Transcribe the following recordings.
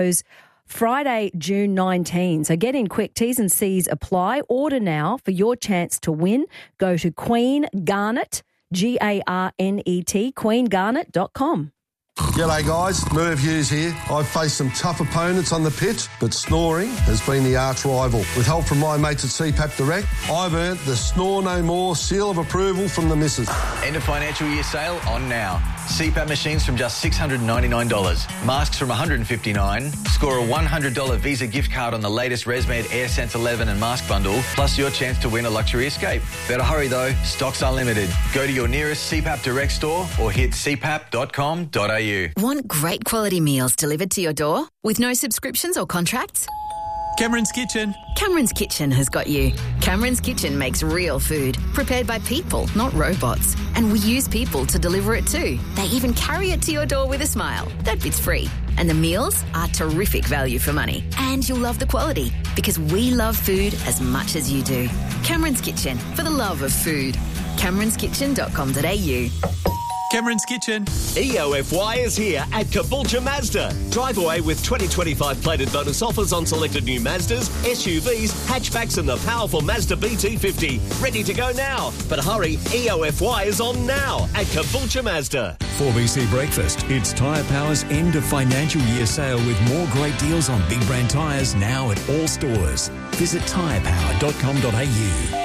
Friday, June 19. So get in quick. T's and C's apply. Order now for your chance to win. Go to Queen Garnet, Garnet, queengarnet.com. G'day guys, Merv Hughes here. I've faced some tough opponents on the pitch, but snoring has been the arch rival. With help from my mates at CPAP Direct, I've earned the Snore No More seal of approval from the missus. End of financial year sale on now. CPAP machines from just $699. Masks from $159. Score a $100 Visa gift card on the latest ResMed AirSense 11 and mask bundle, plus your chance to win a luxury escape. Better hurry though, stocks are limited. Go to your nearest CPAP Direct store or hit cpap.com.au. Want great quality meals delivered to your door with no subscriptions or contracts? Cameron's Kitchen. Cameron's Kitchen has got you. Cameron's Kitchen makes real food, prepared by people, not robots. And we use people to deliver it too. They even carry it to your door with a smile. That bit's free. And the meals are terrific value for money. And you'll love the quality, because we love food as much as you do. Cameron's Kitchen, for the love of food. cameronskitchen.com.au. Cameron's Kitchen. EOFY is here at Caboolture Mazda. Drive away with 2025 plated bonus offers on selected new Mazdas, SUVs, hatchbacks and the powerful Mazda BT50. Ready to go now. But hurry, EOFY is on now at Caboolture Mazda. 4BC Breakfast. It's Tyre Power's end of financial year sale with more great deals on big brand tyres now at all stores. Visit tyrepower.com.au.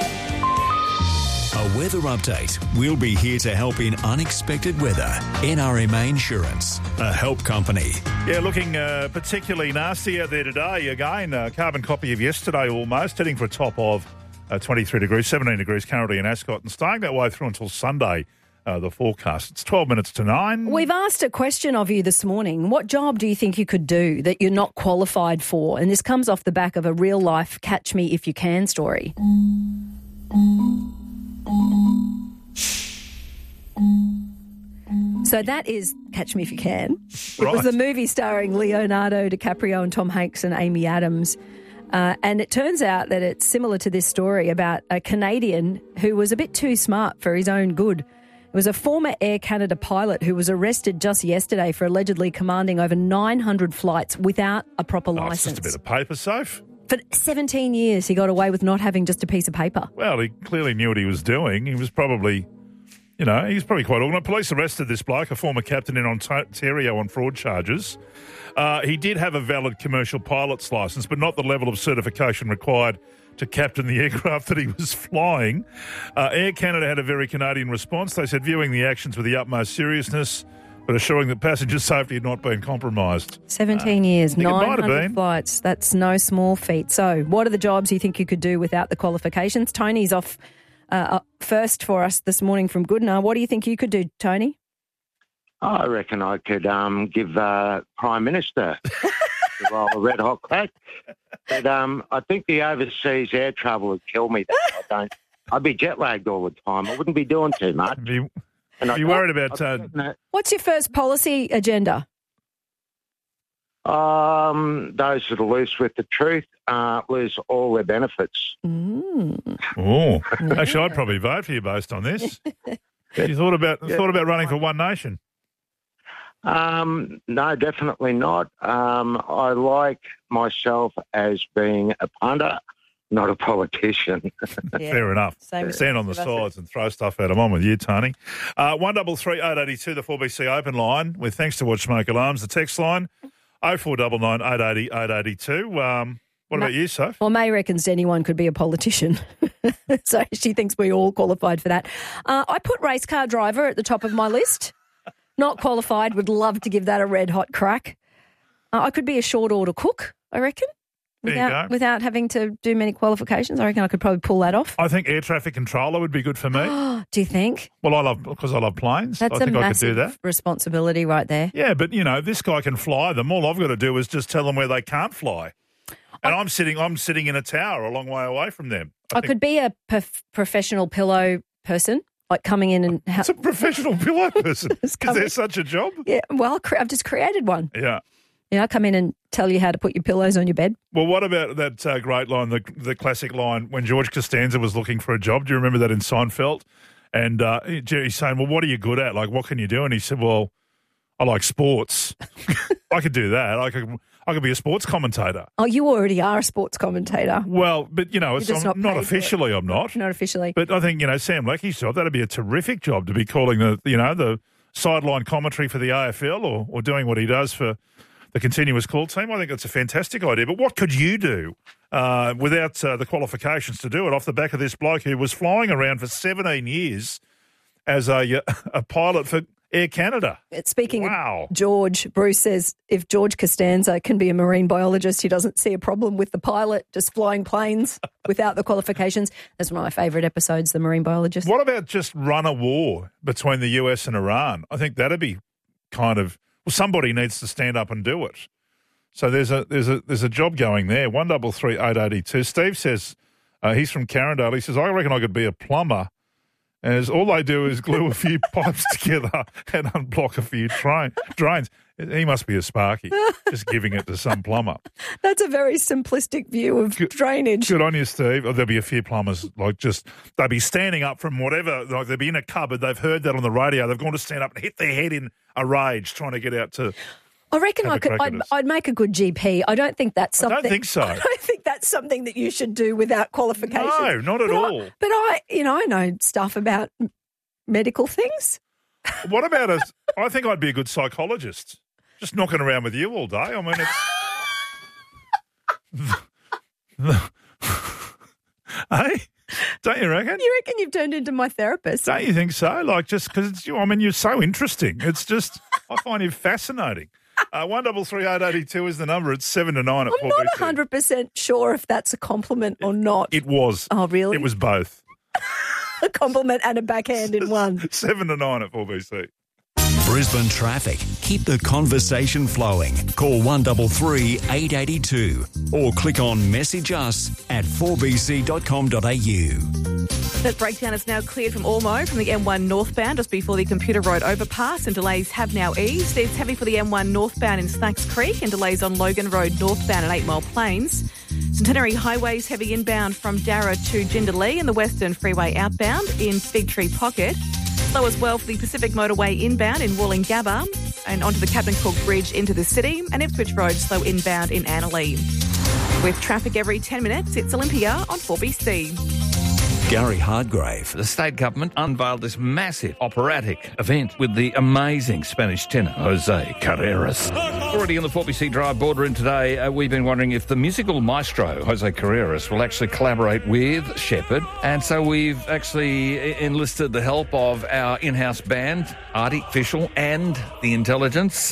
A weather update. We'll be here to help in unexpected weather. NRMA Insurance, a help company. Yeah, looking particularly nasty out there today. Again, carbon copy of yesterday almost, heading for a top of 23 degrees, 17 degrees currently in Ascot, and staying that way through until Sunday, the forecast. It's 12 minutes to 9. We've asked a question of you this morning. What job do you think you could do that you're not qualified for? And this comes off the back of a real-life Catch Me If You Can story. So that is Catch Me If You Can. It was the movie starring Leonardo DiCaprio and Tom Hanks and Amy Adams. And it turns out that it's similar to this story about a Canadian who was a bit too smart for his own good. It was a former Air Canada pilot who was arrested just yesterday for allegedly commanding over 900 flights without a proper licence. It's just a bit of paper safe. For 17 years, he got away with not having just a piece of paper. Well, he clearly knew what he was doing. He was probably, he's probably quite organised. Police arrested this bloke, a former captain in Ontario, on fraud charges. He did have a valid commercial pilot's licence, but not the level of certification required to captain the aircraft that he was flying. Air Canada had a very Canadian response. They said, viewing the actions with the utmost seriousness, but assuring that passenger safety had not been composed. 17 years, 900 flights. That's no small feat. So what are the jobs you think you could do without the qualifications? Tony's off first for us this morning from Goodna. What do you think you could do, Tony? I reckon I could give Prime Minister a red hot crack. But I think the overseas air travel would kill me. I'd be jet lagged all the time. I wouldn't be doing too much. Are you worried about... What's your first policy agenda? Those that are loose with the truth lose all their benefits. Oh, actually, I'd probably vote for you based on this. You thought about running for One Nation? No, definitely not. I like myself as being a punter, not a politician. Yeah. Fair enough. Same Stand on the sides and throw stuff at them. I'm with you, Tony. 133 882, the 4BC open line, with thanks to Watch Smoke Alarms. The text line, 0499 880 882. What about you, Soph? Well, May reckons anyone could be a politician. So she thinks we all qualified for that. I put race car driver at the top of my list. Not qualified, would love to give that a red hot crack. I could be a short order cook, I reckon. Without having to do many qualifications, I reckon I could probably pull that off. I think air traffic controller would be good for me. Do you think? Well, because I love planes. That's I think a I could do massive that. Responsibility right there. Yeah, but, this guy can fly them. All I've got to do is just tell them where they can't fly. And I'm sitting in a tower a long way away from them. I could be a professional pillow person, like coming in and... It's a professional pillow person. Is there such a job? Yeah, well, I've just created one. Yeah. I come in and tell you how to put your pillows on your bed. Well, what about that great line, the classic line, when George Costanza was looking for a job? Do you remember that in Seinfeld? And he's saying, well, what are you good at? Like, what can you do? And he said, well, I like sports. I could do that. I I could be a sports commentator. Oh, you already are a sports commentator. Well, but, it's just not officially, I'm not. Not officially. But I think, Sam Leckie's job, that'd be a terrific job to be calling the sideline commentary for the AFL or doing what he does for the continuous call team. I think that's a fantastic idea. But what could you do without the qualifications to do it off the back of this bloke who was flying around for 17 years as a pilot for Air Canada? Speaking of George, Bruce says if George Costanza can be a marine biologist, he doesn't see a problem with the pilot just flying planes without the qualifications. That's one of my favourite episodes, The Marine Biologist. What about just run a war between the US and Iran? I think that'd be kind of... Well, somebody needs to stand up and do it. So there's a job going there. 133 882. Steve says he's from Carindale. He says, I reckon I could be a plumber, as all they do is glue a few pipes together and unblock a few drains. He must be a Sparky, just giving it to some plumber. That's a very simplistic view of drainage. Good on you, Steve. There'll be a few plumbers, they'll be standing up from whatever, they'll be in a cupboard, they've heard that on the radio, they've gone to stand up and hit their head in a rage trying to get out to... I reckon I'd make a good GP. I don't think that's something... I don't think so. I don't think that's something that you should do without qualifications. No, not at all. But I know stuff about medical things. What about I think I'd be a good psychologist. Just knocking around with you all day. I mean, it's... Hey? Don't you reckon? You reckon you've turned into my therapist? Don't you think so? Just because it's you. I mean, you're so interesting. It's just, I find you fascinating. 133 882 is the number. It's 7 to 9 at 4BC. I'm not 100% sure if that's a compliment or not. It was. Oh, really? It was both. A compliment and a backhand in one. 7 to 9 at 4BC. Brisbane traffic. Keep the conversation flowing. Call 133 882 or click on message us at 4bc.com.au. That breakdown is now cleared from Ormo from the M1 northbound just before the Computer Road overpass, and delays have now eased. It's heavy for the M1 northbound in Snacks Creek and delays on Logan Road northbound at 8 Mile Plains. Centenary Highway's heavy inbound from Darra to Jindalee and the Western Freeway outbound in Fig Tree Pocket. Slow as well for the Pacific Motorway inbound in Wollongabba and onto the Captain Cook Bridge into the city, and Ipswich Road slow inbound in Annalee. With traffic every 10 minutes, it's Olympia on 4BC. Gary Hardgrave. The state government unveiled this massive operatic event with the amazing Spanish tenor, Jose Carreras. Already in the 4BC Drive boardroom today, we've been wondering if the musical maestro, Jose Carreras, will actually collaborate with Shepherd. And so we've actually enlisted the help of our in-house band, Artie Fishel, and The Intelligence.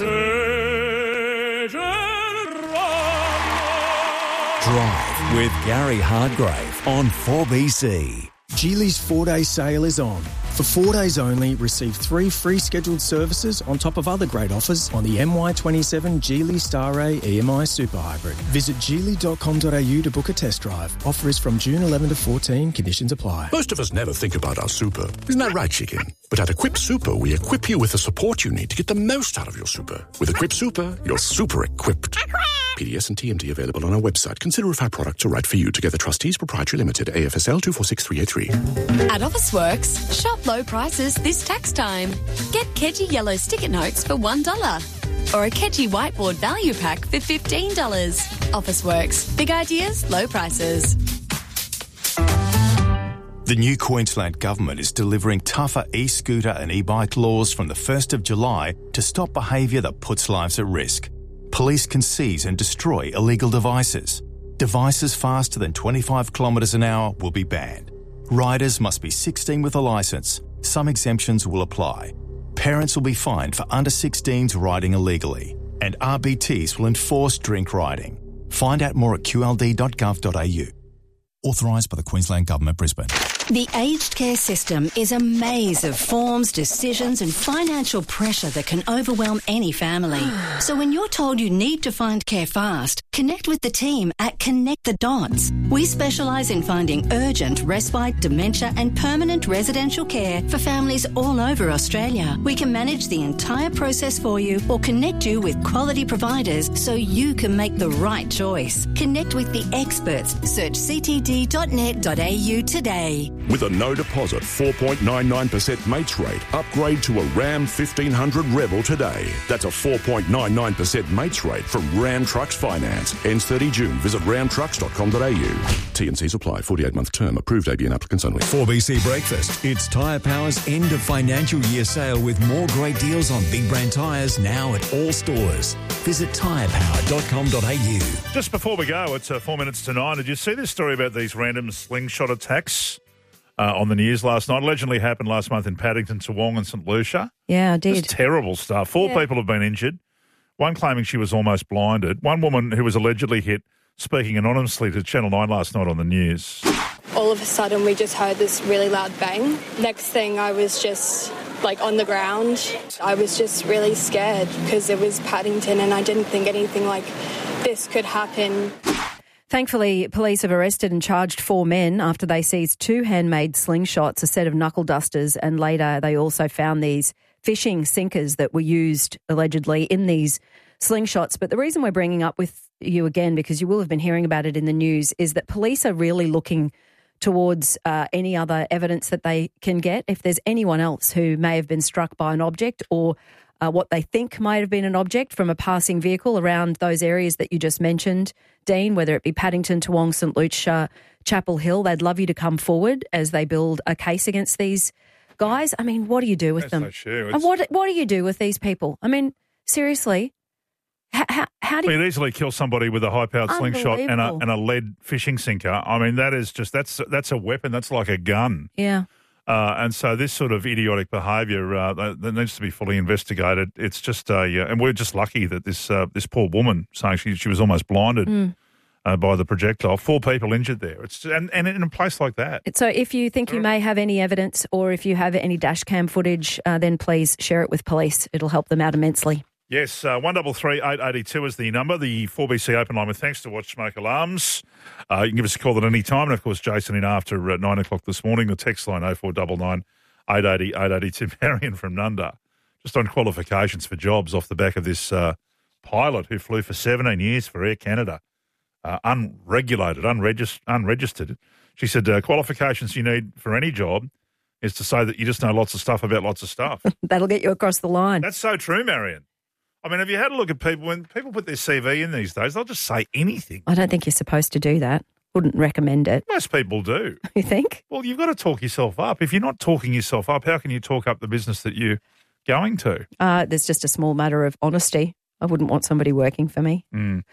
Drive with Gary Hardgrave on 4BC. Geely's 4-day sale is on. For 4 days only, receive 3 free scheduled services on top of other great offers on the MY27 Geely Star A EMI Super Hybrid. Visit geely.com.au to book a test drive. Offer is from June 11 to 14. Conditions apply. Most of us never think about our super. Isn't that right, Chicken? But at Equip Super, we equip you with the support you need to get the most out of your super. With Equip Super, you're super equipped. PDS and TMD available on our website. Consider if our products are right for you. Together Trustees Proprietary Limited, AFSL 246383. At Officeworks, shop low prices this tax time. Get Kedgie yellow sticker notes for $1 or a Kedgie whiteboard value pack for $15. Officeworks, big ideas, low prices. The new Queensland Government is delivering tougher e-scooter and e-bike laws from the 1st of July to stop behaviour that puts lives at risk. Police can seize and destroy illegal devices. Devices faster than 25 kilometres an hour will be banned. Riders must be 16 with a licence. Some exemptions will apply. Parents will be fined for under 16s riding illegally. And RBTs will enforce drink riding. Find out more at qld.gov.au. Authorised by the Queensland Government, Brisbane. The aged care system is a maze of forms, decisions and financial pressure that can overwhelm any family. So when you're told you need to find care fast, connect with the team at Connect the Dots. We specialise in finding urgent, respite, dementia and permanent residential care for families all over Australia. We can manage the entire process for you or connect you with quality providers so you can make the right choice. Connect with the experts. Search ctd.net.au today. With a no deposit 4.99% mates rate, upgrade to a Ram 1500 Rebel today. That's a 4.99% mates rate from Ram Trucks Finance. Ends 30 June. Visit ramtrucks.com.au. T&Cs apply. 48-month term. Approved ABN applicants only. 4BC Breakfast. It's Tyre Power's end of financial year sale with more great deals on big brand tyres now at all stores. Visit tyrepower.com.au. Just before we go, it's 4 minutes to 9. Did you see this story about these random slingshot attacks on the news last night? Allegedly happened last month in Paddington, Toowong and St Lucia. Yeah, I did. Just terrible stuff. Four people have been injured. One claiming she was almost blinded. One woman who was allegedly hit speaking anonymously to Channel 9 last night on the news. All of a sudden, we just heard this really loud bang. Next thing, I was just on the ground. I was just really scared because it was Paddington and I didn't think anything like this could happen. Thankfully, police have arrested and charged 4 men after they seized 2 handmade slingshots, a set of knuckle dusters, and later they also found these fishing sinkers that were used allegedly in these slingshots. But the reason we're bringing up with you again, because you will have been hearing about it in the news, is that police are really looking towards any other evidence that they can get. If there's anyone else who may have been struck by an object or what they think might have been an object from a passing vehicle around those areas that you just mentioned, Dean, whether it be Paddington, Toowong, St Lucia, Chapel Hill, they'd love you to come forward as they build a case against these guys. I mean, what do you do with them? And what do you do with these people? I mean, seriously, how do you... You'd easily kill somebody with a high-powered slingshot and a lead fishing sinker. I mean, that is just, that's a weapon. That's like a gun. Yeah. And so this sort of idiotic behaviour that needs to be fully investigated. It's just, and we're just lucky that this poor woman saying she was almost blinded by the projectile. 4 people injured there. And in a place like that. So if you think you may have any evidence or if you have any dash cam footage, then please share it with police. It'll help them out immensely. Yes, 133 882 is the number, the 4BC open line with thanks to Watch Smoke Alarms. You can give us a call at any time. And, of course, Jason in after 9 o'clock this morning, the text line 0499 880 882. Marion from Nunda, just on qualifications for jobs off the back of this pilot who flew for 17 years for Air Canada, unregulated, unregistered. She said qualifications you need for any job is to say that you just know lots of stuff about lots of stuff. That'll get you across the line. That's so true, Marion. I mean, have you had a look at people, when people put their CV in these days, they'll just say anything. I don't think you're supposed to do that. Wouldn't recommend it. Most people do. You think? Well, you've got to talk yourself up. If you're not talking yourself up, how can you talk up the business that you're going to? There's just a small matter of honesty. I wouldn't want somebody working for me.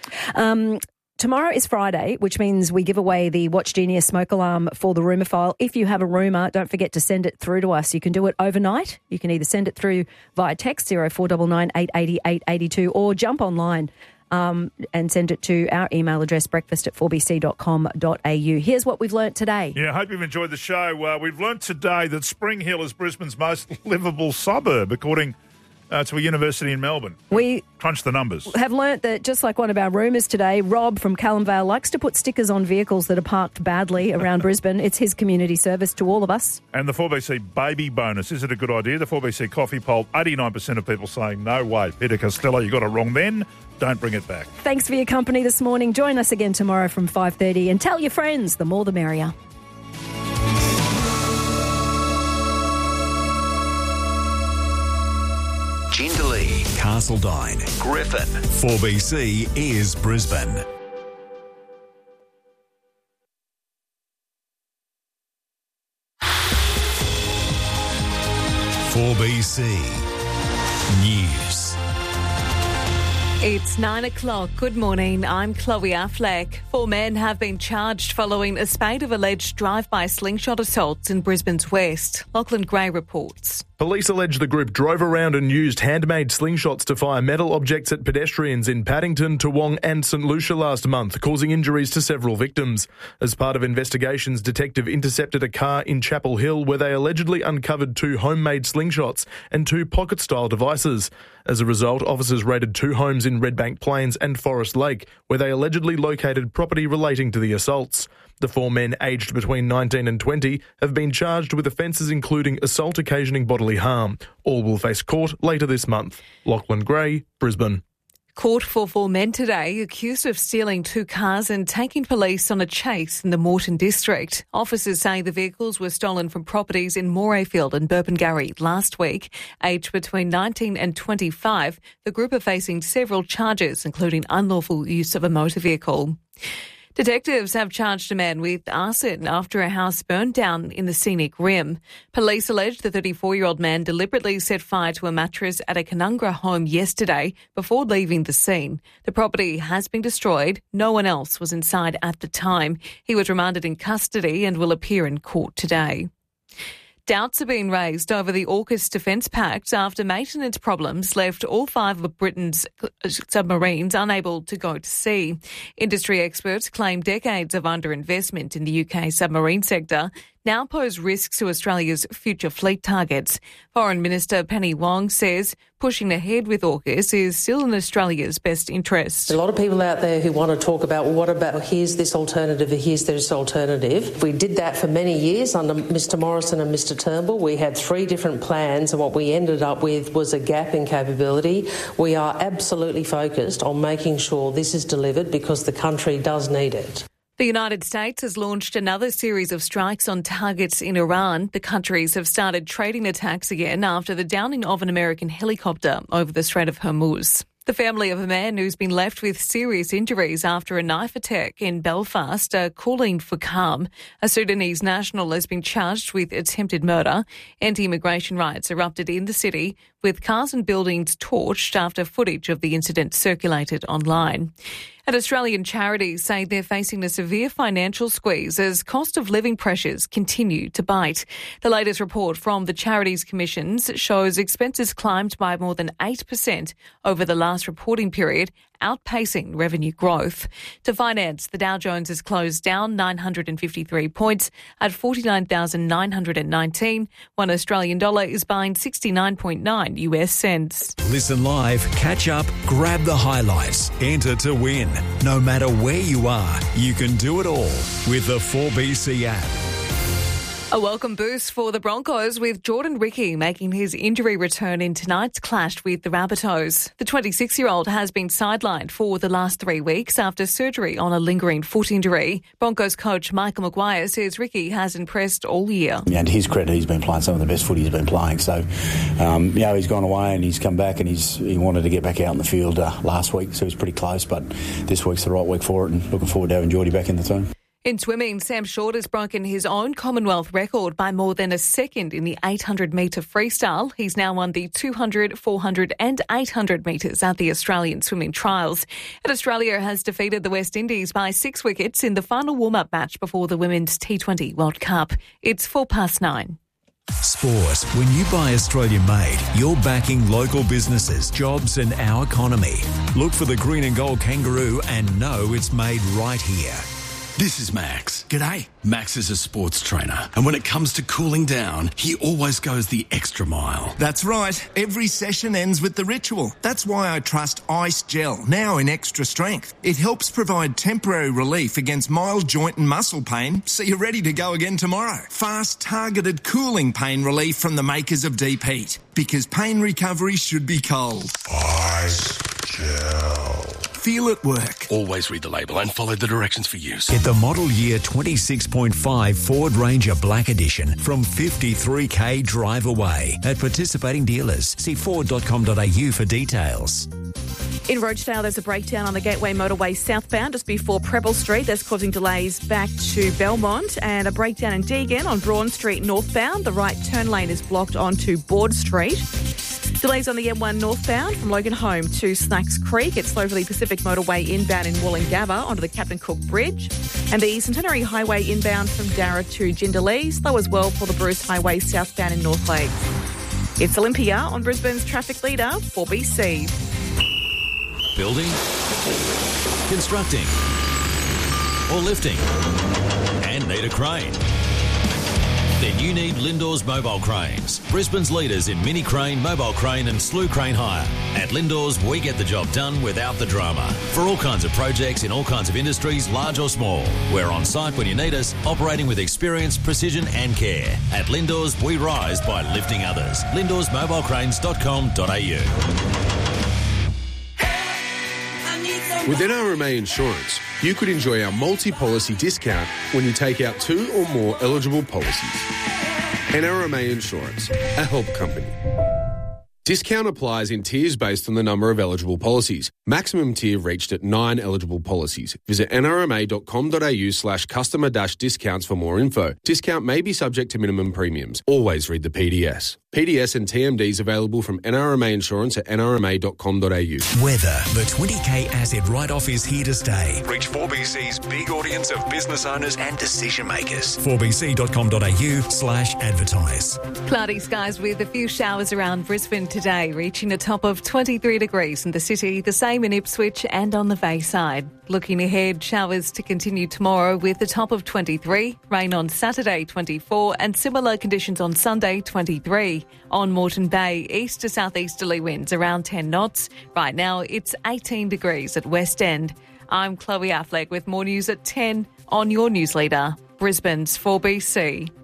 Tomorrow is Friday, which means we give away the Watch Genius smoke alarm for the rumour file. If you have a rumour, don't forget to send it through to us. You can do it overnight. You can either send it through via text 0499 880 882 or jump online and send it to our email address breakfast@4bc.com.au. Here's what we've learnt today. Yeah, I hope you've enjoyed the show. We've learnt today that Spring Hill is Brisbane's most livable suburb, according to a university in Melbourne. We crunch the numbers. Have learnt that, just like one of our rumours today, Rob from Callum Vale likes to put stickers on vehicles that are parked badly around Brisbane. It's his community service to all of us. And the 4BC baby bonus, is it a good idea? The 4BC coffee poll, 89% of people saying no way. Peter Costello, you got it wrong then. Don't bring it back. Thanks for your company this morning. Join us again tomorrow from 5:30 and tell your friends, the more the merrier. Jindalee, Castledine, Griffin. 4BC is Brisbane. News. It's 9 o'clock. Good morning. I'm Chloe Affleck. 4 men have been charged following a spate of alleged drive-by slingshot assaults in Brisbane's west. Lachlan Gray reports. Police allege the group drove around and used handmade slingshots to fire metal objects at pedestrians in Paddington, Toowong and St Lucia last month, causing injuries to several victims. As part of investigations, detective intercepted a car in Chapel Hill where they allegedly uncovered 2 homemade slingshots and 2 pocket-style devices. As a result, officers raided 2 homes in Redbank Plains and Forest Lake, where they allegedly located property relating to the assaults. The 4 men, aged between 19 and 20, have been charged with offences including assault occasioning bodily harm. All will face court later this month. Lachlan Gray, Brisbane. Court for 4 men today accused of stealing 2 cars and taking police on a chase in the Moreton district. Officers say the vehicles were stolen from properties in Morayfield and Burpengary last week. Aged between 19 and 25, the group are facing several charges, including unlawful use of a motor vehicle. Detectives have charged a man with arson after a house burned down in the Scenic Rim. Police allege the 34-year-old man deliberately set fire to a mattress at a Canungra home yesterday before leaving the scene. The property has been destroyed. No one else was inside at the time. He was remanded in custody and will appear in court today. Doubts are being raised over the AUKUS Defence Pact after maintenance problems left all 5 of Britain's submarines unable to go to sea. Industry experts claim decades of underinvestment in the UK submarine sector now pose risks to Australia's future fleet targets. Foreign Minister Penny Wong says pushing ahead with AUKUS is still in Australia's best interest. A lot of people out there who want to talk about, well, what about here's this alternative, here's this alternative. We did that for many years under Mr Morrison and Mr Turnbull. We had 3 different plans and what we ended up with was a gap in capability. We are absolutely focused on making sure this is delivered because the country does need it. The United States has launched another series of strikes on targets in Iran. The countries have started trading attacks again after the downing of an American helicopter over the Strait of Hormuz. The family of a man who's been left with serious injuries after a knife attack in Belfast are calling for calm. A Sudanese national has been charged with attempted murder. Anti-immigration riots erupted in the city, with cars and buildings torched after footage of the incident circulated online. And Australian charities say they're facing a severe financial squeeze as cost of living pressures continue to bite. The latest report from the Charities Commissions shows expenses climbed by more than 8% over the last reporting period, outpacing revenue growth. To finance, the Dow Jones has closed down 953 points at 49,919. One Australian dollar is buying 69.9 US cents. Listen live, catch up, grab the highlights, enter to win. No matter where you are, you can do it all with the 4BC app. A welcome boost for the Broncos with Jordan Riki making his injury return in tonight's clash with the Rabbitohs. The 26-year-old has been sidelined for the last 3 weeks after surgery on a lingering foot injury. Broncos coach Michael Maguire says Riki has impressed all year. And to his credit, he's been playing some of the best footy he's been playing. So, he's gone away and he's come back and he wanted to get back out in the field last week, so he's pretty close. But this week's the right week for it and looking forward to having Geordie back in the team. In swimming, Sam Short has broken his own Commonwealth record by more than a second in the 800-metre freestyle. He's now won the 200, 400 and 800 metres at the Australian Swimming Trials. And Australia has defeated the West Indies by 6 wickets in the final warm-up match before the Women's T20 World Cup. It's 9:04. Sport. When you buy Australian made, you're backing local businesses, jobs and our economy. Look for the green and gold kangaroo and know it's made right here. This is Max. G'day. Max is a sports trainer, and when it comes to cooling down, he always goes the extra mile. That's right. Every session ends with the ritual. That's why I trust Ice Gel, now in extra strength. It helps provide temporary relief against mild joint and muscle pain, so you're ready to go again tomorrow. Fast, targeted cooling pain relief from the makers of Deep Heat, because pain recovery should be cold. Ice Gel. Feel it work. Always read the label and follow the directions for use. Get the model year 26.5 Ford Ranger Black Edition from 53k drive away at participating dealers. See Ford.com.au for details. In Rochedale, there's a breakdown on the Gateway Motorway southbound just before Preble Street. That's causing delays back to Belmont, and a breakdown in Deagon on Braun Street northbound. The right turn lane is blocked onto Board Street. Delays on the M1 northbound from Logan Home to Snacks Creek. It's slow for the Pacific Motorway inbound in Wollongabba onto the Captain Cook Bridge. And the Centenary Highway inbound from Darra to Jindalee. Slow as well for the Bruce Highway southbound in North Lakes. It's Olympia on Brisbane's traffic leader, 4BC. Building, constructing, or lifting, and need a crane? Then you need Lindor's Mobile Cranes, Brisbane's leaders in mini crane, mobile crane and slew crane hire. At Lindor's, we get the job done without the drama. For all kinds of projects in all kinds of industries, large or small. We're on site when you need us, operating with experience, precision and care. At Lindor's, we rise by lifting others. LindorsMobileCranes.com.au. With NRMA Insurance, you could enjoy our multi-policy discount when you take out 2 or more eligible policies. NRMA Insurance, a help company. Discount applies in tiers based on the number of eligible policies. Maximum tier reached at 9 eligible policies. Visit nrma.com.au/customer-discounts for more info. Discount may be subject to minimum premiums. Always read the PDS. PDS and TMDs available from NRMA Insurance at nrma.com.au. Weather. The 20K asset write-off is here to stay. Reach 4BC's big audience of business owners and decision makers. 4bc.com.au/advertise. Cloudy skies with a few showers around Brisbane today, reaching a top of 23 degrees in the city, the same in Ipswich and on the Bayside. Looking ahead, showers to continue tomorrow with a top of 23, rain on Saturday 24 and similar conditions on Sunday 23. On Moreton Bay, east to southeasterly winds around 10 knots. Right now it's 18 degrees at West End. I'm Chloe Affleck with more news at 10 on your news leader, Brisbane's 4BC.